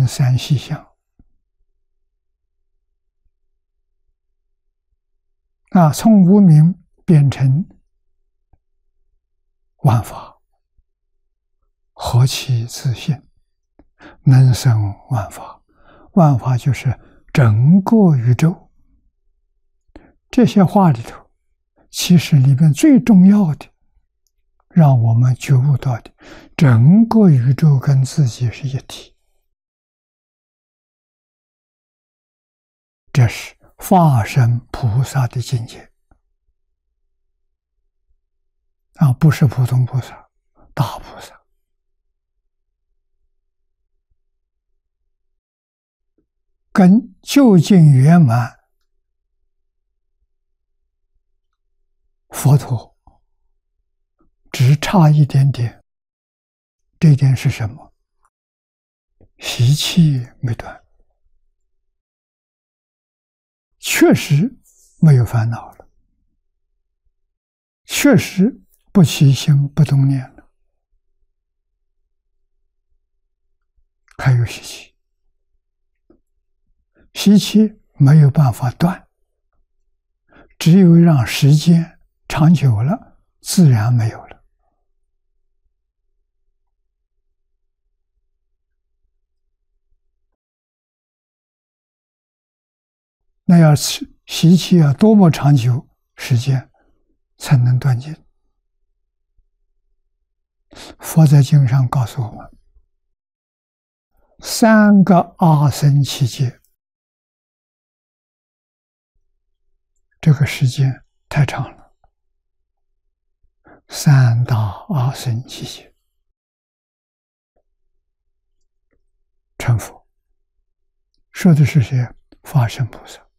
三细相从无明变成万法，何其自性，能生万法。万法就是整个宇宙。这些话里头，其实里面最重要的，让我们觉悟到的，整个宇宙跟自己是一体。这是化身菩萨的境界不是普通菩萨，大菩萨。跟究竟圆满佛陀只差一点点，这一点是什么？习气没断，确实没有烦恼了，确实不起心不动念了，还有习气。习气没有办法断，只有让时间长久了，自然没有了。那要习气要多么长久时间才能断尽？佛在经上告诉我们，3个阿僧祇劫，这个时间太长了。3大阿僧祇劫成佛，说的是谁？法身菩萨。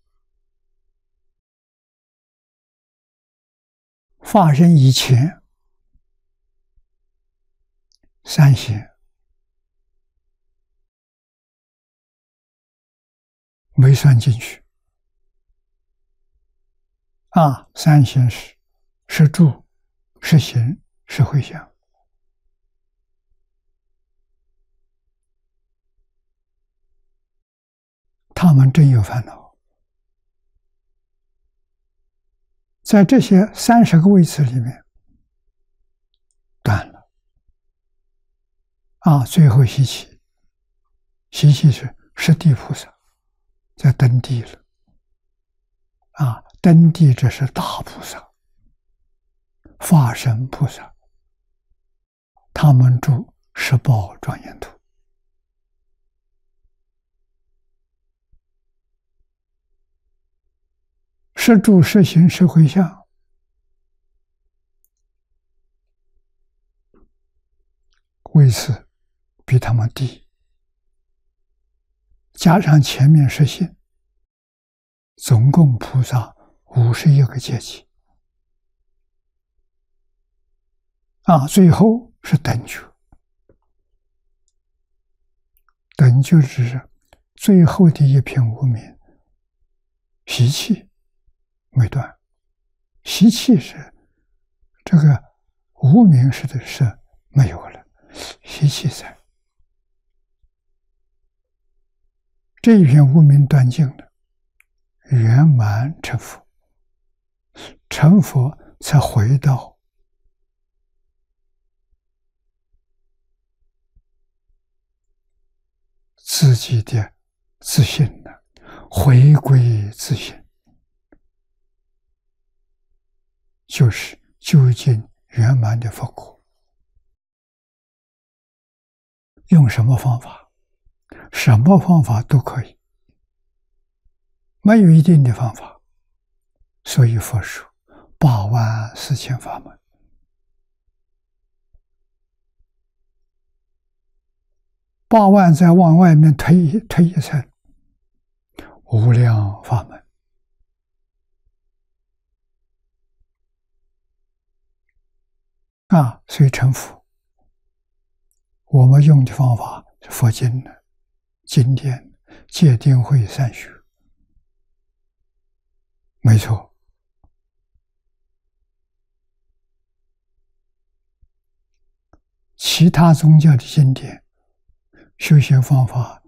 法身以前3贤没算进去3贤是住、是行、是回向。他们真有烦恼，在这些30个位次里面断了最后习气，习气是地菩萨，在登地了登地这是大菩萨，法身菩萨，他们住十宝庄严土。是住、是行、是回向，位次比他们低，加上前面是行，总共菩萨51个阶级最后是等觉。等觉只是最后的一片无明，习气没断，习气是这个无明是没有了，习气在。这一片无明断尽了，圆满成佛，成佛才回到自己的自信了，回归自信，就是究竟圆满的佛果。用什么方法？什么方法都可以，没有一定的方法。所以佛说84000法门。8万再往外面推一层，无量法门。所以成佛，我们用的方法是佛经的经典戒定慧三学，没错。其他宗教的经典修行方法